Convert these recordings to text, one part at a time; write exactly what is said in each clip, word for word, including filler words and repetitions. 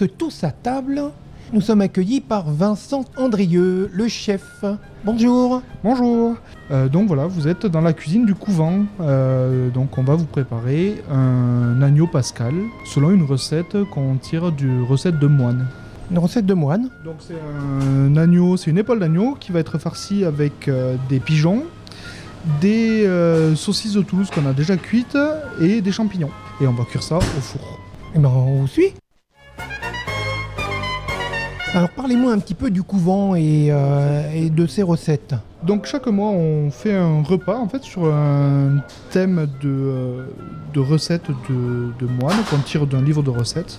tous tous à table. Nous sommes accueillis par Vincent Andrieux, le chef. Bonjour. Bonjour. Euh, donc voilà, vous êtes dans la cuisine du couvent. Euh, donc on va vous préparer un agneau pascal selon une recette qu'on tire du recette de moine. Une recette de moine. Donc c'est un agneau, c'est une épaule d'agneau qui va être farcie avec euh, des pigeons, des euh, saucisses de Toulouse qu'on a déjà cuites et des champignons. Et on va cuire ça au four. Eh ben on vous suit. Alors parlez-moi un petit peu du couvent et, euh, et de ses recettes. Donc chaque mois on fait un repas en fait sur un thème de, euh, de recettes de, de moine qu'on tire d'un livre de recettes.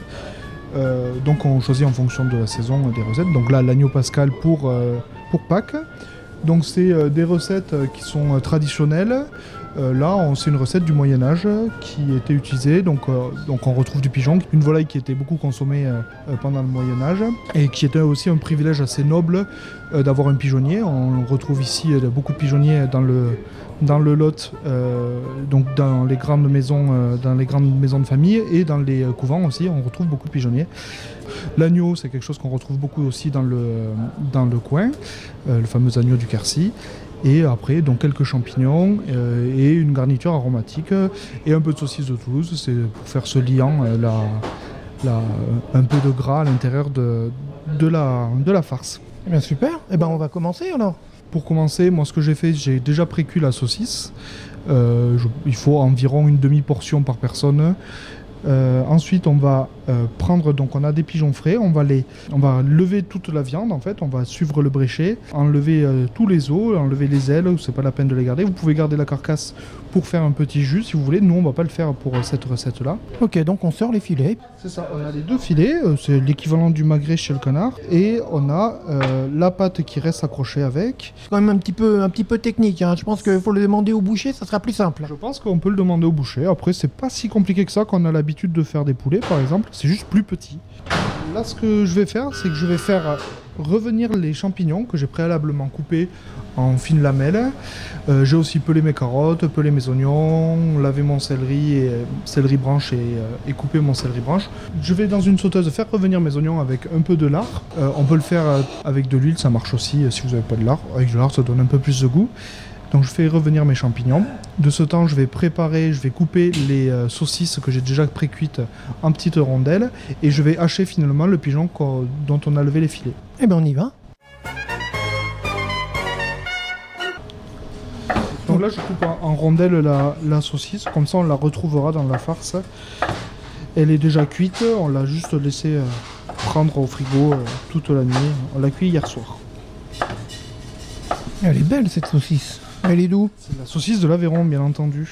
Euh, donc on choisit en fonction de la saison des recettes. Donc là l'agneau pascal pour, euh, pour Pâques. Donc c'est euh, des recettes qui sont euh, traditionnelles. Euh, là, on, c'est une recette du Moyen-Âge qui était utilisée. Donc, euh, donc on retrouve du pigeon, une volaille qui était beaucoup consommée euh, pendant le Moyen-Âge et qui était aussi un privilège assez noble euh, d'avoir un pigeonnier. On retrouve ici euh, beaucoup de pigeonniers dans le, dans le Lot, euh, donc dans les grandes maisons, euh, dans les grandes maisons de famille et dans les euh, couvents aussi. On retrouve beaucoup de pigeonniers. L'agneau, c'est quelque chose qu'on retrouve beaucoup aussi dans le, dans le coin, euh, le fameux agneau du Quercy. Et après, donc quelques champignons euh, et une garniture aromatique euh, et un peu de saucisse de Toulouse. C'est pour faire ce liant, euh, la, la, un peu de gras à l'intérieur de, de, la, de la farce. Eh bien super, eh ben on va commencer alors. Pour commencer, moi ce que j'ai fait, j'ai déjà pré-cuit la saucisse. Euh, je, il faut environ une demi-portion par personne. Euh, ensuite, on va euh, prendre, donc on a des pigeons frais, on va les, on va lever toute la viande en fait, on va suivre le bréchet, enlever euh, tous les os, enlever les ailes, c'est pas la peine de les garder. Vous pouvez garder la carcasse pour faire un petit jus si vous voulez. Nous, on va pas le faire pour euh, cette recette-là. Ok, donc on sort les filets. C'est ça. On a les deux filets, euh, c'est l'équivalent du magret chez le canard, et on a euh, la pâte qui reste accrochée avec. C'est quand même un petit peu, un petit peu technique. Hein. Je pense qu'il faut le demander au boucher, ça sera plus simple. Je pense qu'on peut le demander au boucher. Après, c'est pas si compliqué que ça quand on a l'habitude de faire des poulets, par exemple. C'est juste plus petit. Là, ce que je vais faire, c'est que je vais faire revenir les champignons que j'ai préalablement coupés en fines lamelles. Euh, j'ai aussi pelé mes carottes, pelé mes oignons, lavé mon céleri et céleri branche et, euh, et coupé mon céleri branche. Je vais dans une sauteuse faire revenir mes oignons avec un peu de lard. Euh, on peut le faire avec de l'huile, ça marche aussi si vous n'avez pas de lard. Avec du lard, ça donne un peu plus de goût. Donc je fais revenir mes champignons. De ce temps, je vais préparer, je vais couper les euh, saucisses que j'ai déjà pré-cuites en petites rondelles et je vais hacher finalement le pigeon dont on a levé les filets. Eh ben on y va. Donc là, je coupe en, en rondelles la, la saucisse, comme ça on la retrouvera dans la farce. Elle est déjà cuite, on l'a juste laissée euh, prendre au frigo euh, toute la nuit. On l'a cuit hier soir. Elle est belle cette saucisse. Elle est d'où? C'est la saucisse de l'Aveyron, bien entendu.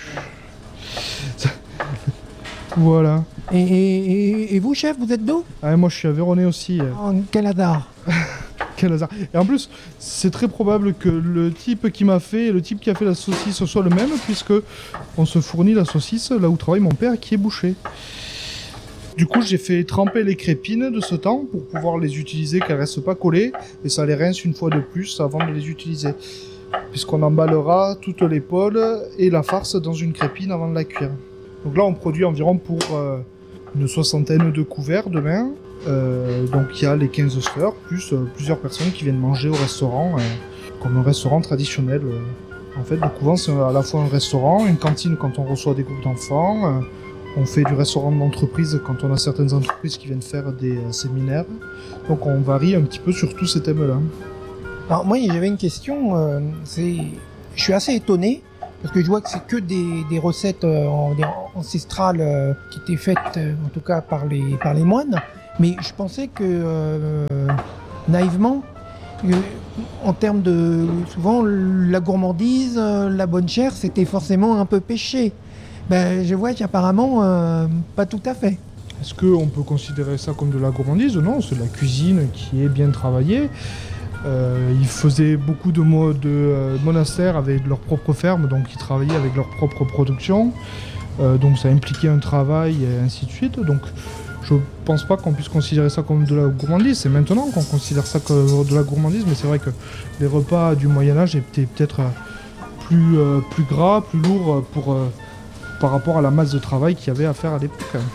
Voilà. Et, et, et vous, chef, vous êtes d'où? Ah, moi, je suis aveyronnais aussi. Oh, quel hasard. Quel hasard. Et en plus, c'est très probable que le type qui m'a fait, le type qui a fait la saucisse soit le même, puisque on se fournit la saucisse là où travaille mon père, qui est boucher. Du coup, j'ai fait tremper les crépines de ce temps pour pouvoir les utiliser, qu'elles ne restent pas collées, et ça les rince une fois de plus avant de les utiliser. Puisqu'on emballera toute l'épaule et la farce dans une crépine avant de la cuire. Donc là, on produit environ pour euh, une soixantaine de couverts demain. Euh, donc il y a les quinze sœurs, plus euh, plusieurs personnes qui viennent manger au restaurant, euh, comme un restaurant traditionnel. Euh. En fait, le couvent, c'est à la fois un restaurant, une cantine quand on reçoit des groupes d'enfants. Euh, on fait du restaurant d'entreprise quand on a certaines entreprises qui viennent faire des euh, séminaires. Donc on varie un petit peu sur tous ces thèmes-là. Alors moi j'avais une question, euh, c'est, je suis assez étonné parce que je vois que c'est que des, des recettes euh, ancestrales euh, qui étaient faites euh, en tout cas par les, par les moines, mais je pensais que euh, naïvement, euh, en termes de souvent la gourmandise, euh, la bonne chair, c'était forcément un peu péché. Ben je vois qu'apparemment euh, pas tout à fait. Est-ce qu'on peut considérer ça comme de la gourmandise? Non, c'est de la cuisine qui est bien travaillée. Euh, ils faisaient beaucoup de, mo- de euh, monastères avec leur propre ferme, donc ils travaillaient avec leur propre production. Euh, donc ça impliquait un travail et ainsi de suite. Donc je pense pas qu'on puisse considérer ça comme de la gourmandise. C'est maintenant qu'on considère ça comme de la gourmandise, mais c'est vrai que les repas du Moyen-Âge étaient peut-être plus, euh, plus gras, plus lourds pour, euh, par rapport à la masse de travail qu'il y avait à faire à l'époque.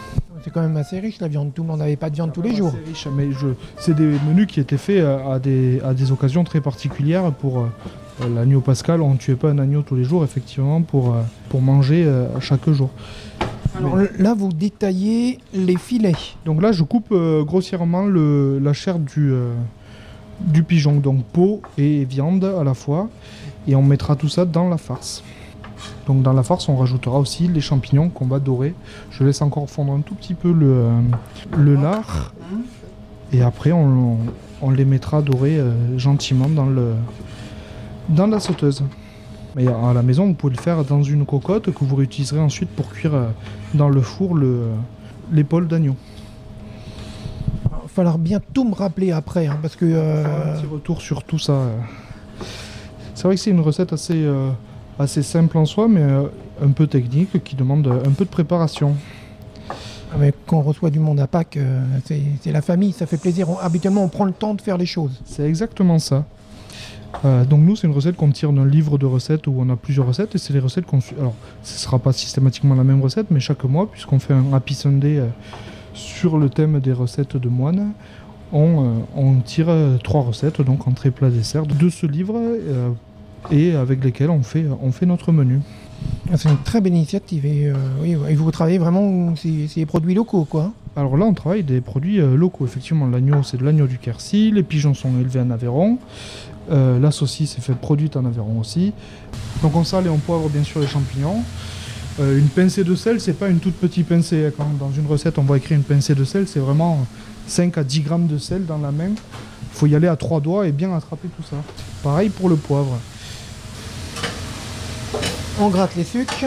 c'est quand même assez riche la viande. Tout le monde n'avait pas de viande tous les jours. C'est riche, mais je... c'est des menus qui étaient faits à des, à des occasions très particulières. Pour euh, l'agneau pascal, on ne tuait pas un agneau tous les jours, effectivement, pour, euh, pour manger euh, chaque jour. Alors mais... là, vous détaillez les filets. Donc là, je coupe euh, grossièrement le, la chair du, euh, du pigeon, donc peau et viande à la fois. Et on mettra tout ça dans la farce. Donc dans la farce, on rajoutera aussi les champignons qu'on va dorer. Je laisse encore fondre un tout petit peu le, euh, le lard. Et après, on, on, on les mettra dorer euh, gentiment dans, le, dans la sauteuse. Mais à la maison, vous pouvez le faire dans une cocotte que vous réutiliserez ensuite pour cuire euh, dans le four le, l'épaule d'agneau. Il va falloir bien tout me rappeler après, hein, parce que... Euh... Un petit retour sur tout ça. Euh. C'est vrai que c'est une recette assez... Euh, assez simple en soi, mais euh, un peu technique, qui demande un peu de préparation. Ah mais quand on reçoit du monde à Pâques, euh, c'est, c'est la famille, ça fait plaisir. On, habituellement, on prend le temps de faire les choses. C'est exactement ça. Euh, donc nous, c'est une recette qu'on tire d'un livre de recettes où on a plusieurs recettes, et c'est les recettes qu'on suit. Alors, ce ne sera pas systématiquement la même recette, mais chaque mois, puisqu'on fait un Happy Sunday euh, sur le thème des recettes de moine, on, euh, on tire euh, trois recettes, donc entrée, plat, dessert, de ce livre, euh, et avec lesquels on fait, on fait notre menu. C'est une très belle initiative. Et, euh, oui, et vous travaillez vraiment c'est, c'est des produits locaux, quoi. Alors là, on travaille des produits euh, locaux. Effectivement, l'agneau, c'est de l'agneau du Quercy. Les pigeons sont élevés en Aveyron. Euh, la saucisse est faite produite en Aveyron aussi. Donc on sale et on poivre bien sûr les champignons. Euh, une pincée de sel, c'est pas une toute petite pincée. Quand dans une recette, on va écrire une pincée de sel, c'est vraiment cinq à dix grammes de sel dans la main. Il faut y aller à trois doigts et bien attraper tout ça. Pareil pour le poivre. On gratte les sucres.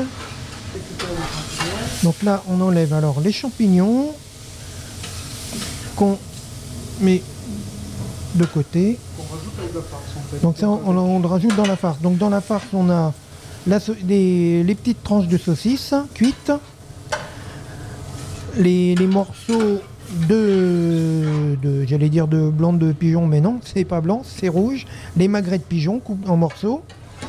Donc là, on enlève alors les champignons qu'on met de côté. On rajoute avec la farce en fait. Donc ça, on, on, on le rajoute dans la farce. Donc dans la farce, on a la, les, les petites tranches de saucisses cuites, les, les morceaux de, de j'allais dire de blanc de pigeon, mais non, c'est pas blanc, c'est rouge. Les magrets de pigeon coupés en morceaux.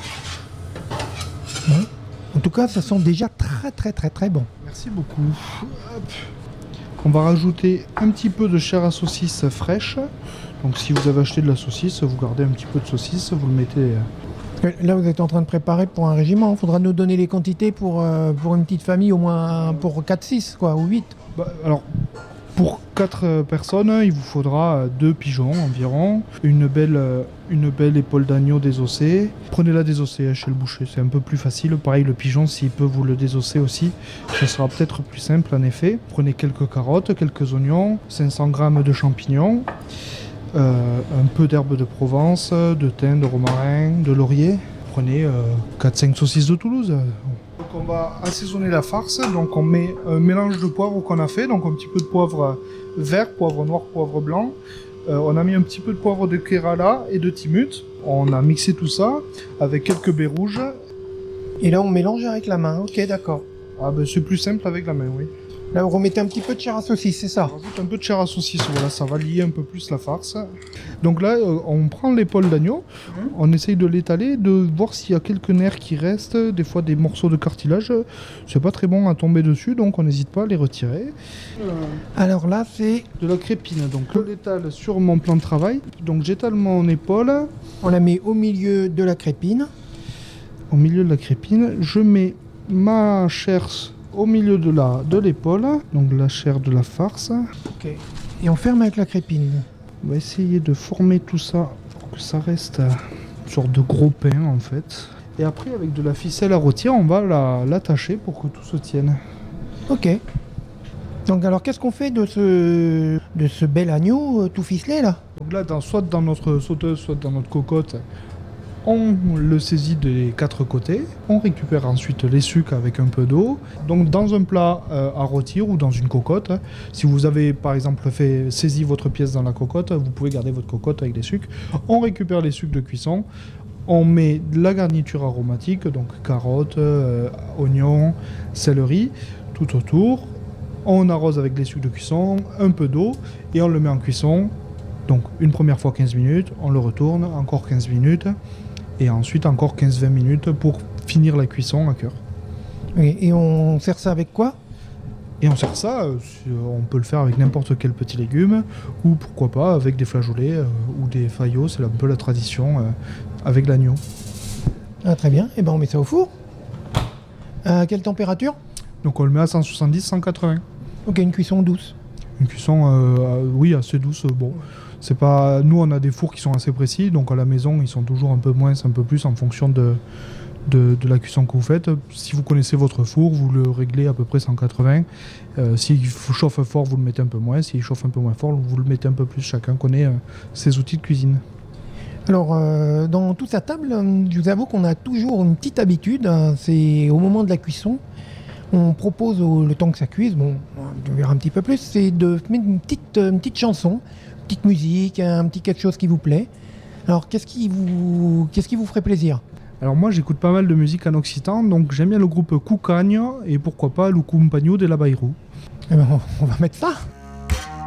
En tout cas, ça sent déjà très très très très bon. Merci beaucoup. Hop. On va rajouter un petit peu de chair à saucisse fraîche. Donc si vous avez acheté de la saucisse, vous gardez un petit peu de saucisse, vous le mettez... Là, vous êtes en train de préparer pour un régiment. Il faudra nous donner les quantités pour, euh, pour une petite famille, au moins pour quatre six, quoi, ou huit. Bah, alors, pour quatre personnes, il vous faudra deux pigeons environ, une belle, une belle épaule d'agneau désossée. Prenez-la désossée chez le boucher, c'est un peu plus facile. Pareil, le pigeon, s'il peut vous le désosser aussi, ce sera peut-être plus simple en effet. Prenez quelques carottes, quelques oignons, cinq cents grammes de champignons, euh, un peu d'herbe de Provence, de thym, de romarin, de laurier. Prenez euh, quatre cinq saucisses de Toulouse. Donc on va assaisonner la farce, donc on met un mélange de poivre qu'on a fait, donc un petit peu de poivre vert, poivre noir, poivre blanc. Euh, on a mis un petit peu de poivre de Kerala et de Timut. On a mixé tout ça avec quelques baies rouges. Et là on mélange avec la main, ok d'accord. Ah ben c'est plus simple avec la main, oui. Là vous remettez un petit peu de chair à saucisse, c'est ça? On rajoute un peu de chair à saucisse, voilà, ça va lier un peu plus la farce. Donc là, euh, on prend l'épaule d'agneau, mmh. on essaye de l'étaler, de voir s'il y a quelques nerfs qui restent, des fois des morceaux de cartilage. C'est pas très bon à tomber dessus, donc on n'hésite pas à les retirer. Euh, Alors là, c'est... de la crépine, donc je l'étale sur mon plan de travail. Donc j'étale mon épaule. On la met au milieu de la crépine. Au milieu de la crépine, je mets ma chair au milieu de la de l'épaule, donc la chair de la farce. Ok. Et on ferme avec la crépine. On va essayer de former tout ça pour que ça reste une sorte de gros pain en fait. Et après, avec de la ficelle à rôtir, on va la, l'attacher pour que tout se tienne. Ok. Donc alors, qu'est-ce qu'on fait de ce, de ce bel agneau euh, tout ficelé là? Donc là, dans, soit dans notre sauteuse, soit dans notre cocotte, on le saisit des quatre côtés. On récupère ensuite les sucres avec un peu d'eau. Donc dans un plat euh, à rôtir ou dans une cocotte, hein, si vous avez par exemple fait saisi votre pièce dans la cocotte, vous pouvez garder votre cocotte avec les sucres. On récupère les sucres de cuisson. On met de la garniture aromatique, donc carottes, euh, oignons, céleri, tout autour. On arrose avec les sucres de cuisson, un peu d'eau et on le met en cuisson. Donc une première fois quinze minutes, on le retourne, encore quinze minutes. Et ensuite encore quinze vingt minutes pour finir la cuisson à cœur. Et, et on sert ça avec quoi? Et on sert ça, euh, on peut le faire avec n'importe quel petit légume, ou pourquoi pas avec des flageolets euh, ou des faillots, c'est un peu la tradition euh, avec l'agneau. Ah, très bien, et ben on met ça au four. À quelle température? Donc on le met à cent soixante-dix à cent quatre-vingts. Ok, une cuisson douce. Une cuisson, euh, oui, assez douce. Bon, c'est pas. Nous, on a des fours qui sont assez précis, donc à la maison, ils sont toujours un peu moins, un peu plus en fonction de, de, de la cuisson que vous faites. Si vous connaissez votre four, vous le réglez à peu près cent quatre-vingts. Euh, S'il chauffe fort, vous le mettez un peu moins. S'il chauffe un peu moins fort, vous le mettez un peu plus. Chacun connaît euh, ses outils de cuisine. Alors, euh, dans toute sa table, euh, je vous avoue qu'on a toujours une petite habitude. Hein, c'est au moment de la cuisson, on propose, au, le temps que ça cuise, bon, on verra un petit peu plus, c'est de mettre une petite, une petite chanson, une petite musique, un petit quelque chose qui vous plaît. Alors, qu'est-ce qui vous, qu'est-ce qui vous ferait plaisir? Alors moi, j'écoute pas mal de musique en occitan, donc j'aime bien le groupe Cucagno et pourquoi pas le Compagno de la Bairro. Eh ben, on va mettre ça.